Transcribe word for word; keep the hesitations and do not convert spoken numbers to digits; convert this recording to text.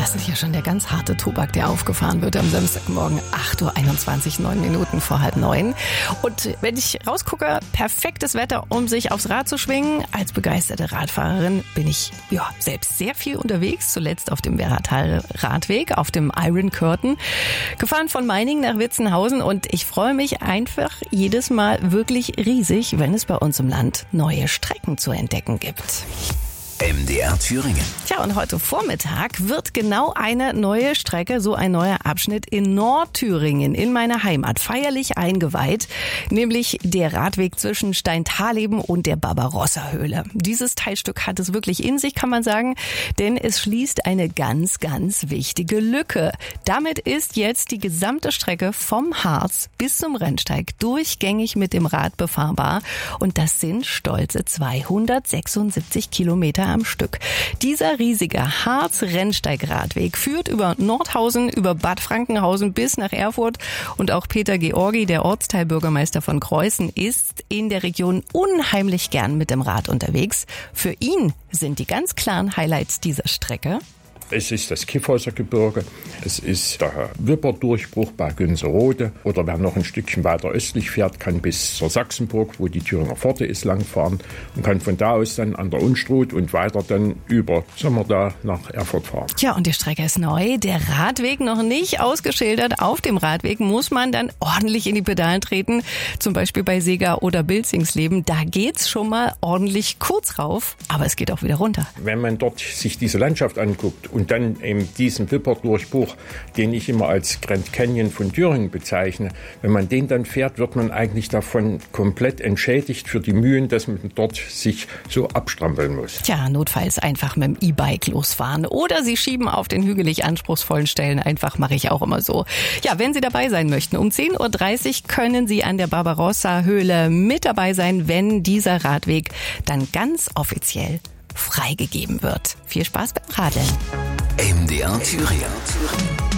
das ist ja schon der ganz harte Tobak, der aufgefahren wird am Samstagmorgen, acht Uhr einundzwanzig, neun Minuten vor halb neun. Und wenn ich rausgucke, perfektes Wetter, um sich aufs Rad zu schwingen. Als begeisterte Radfahrerin bin ich ja selbst sehr viel unterwegs, zuletzt auf dem Werratal Radweg, auf dem Iron Curtain, gefahren von Meiningen nach Witzenhausen, und ich freue mich einfach jedes Mal wirklich riesig, wenn es bei uns im Land neue Strecken zu entdecken gibt. M D R Thüringen. Tja, und heute Vormittag wird genau eine neue Strecke, so ein neuer Abschnitt in Nordthüringen, in meiner Heimat, feierlich eingeweiht, nämlich der Radweg zwischen Steinthaleben und der Barbarossa-Höhle. Dieses Teilstück hat es wirklich in sich, kann man sagen, denn es schließt eine ganz, ganz wichtige Lücke. Damit ist jetzt die gesamte Strecke vom Harz bis zum Rennsteig durchgängig mit dem Rad befahrbar, und das sind stolze zweihundertsechsundsiebzig Kilometer am Stück. Dieser riesige Harz-Rennsteig-Radweg führt über Nordhausen, über Bad Frankenhausen bis nach Erfurt, und auch Peter Georgi, der Ortsteilbürgermeister von Kreußen, ist in der Region unheimlich gern mit dem Rad unterwegs. Für ihn sind die ganz klaren Highlights dieser Strecke: Es ist das Kyffhäuser Gebirge, es ist der Wipperdurchbruch bei Günzerode, oder wer noch ein Stückchen weiter östlich fährt, kann bis zur Sachsenburg, wo die Thüringer Pforte ist, langfahren und kann von da aus dann an der Unstrut und weiter dann über Sommerda nach Erfurt fahren. Tja, und die Strecke ist neu, der Radweg noch nicht ausgeschildert. Auf dem Radweg muss man dann ordentlich in die Pedalen treten, zum Beispiel bei Seger oder Bilzingsleben. Da geht's schon mal ordentlich kurz rauf, aber es geht auch wieder runter. Wenn man dort sich diese Landschaft anguckt und dann eben diesen Wipperdurchbruch, den ich immer als Grand Canyon von Thüringen bezeichne, wenn man den dann fährt, wird man eigentlich davon komplett entschädigt für die Mühen, dass man dort sich so abstrampeln muss. Tja, notfalls einfach mit dem E-Bike losfahren oder Sie schieben auf den hügelig anspruchsvollen Stellen einfach, mache ich auch immer so. Ja, wenn Sie dabei sein möchten, um zehn Uhr dreißig können Sie an der Barbarossa-Höhle mit dabei sein, wenn dieser Radweg dann ganz offiziell freigegeben wird. Viel Spaß beim Radeln. M D R Thüringen.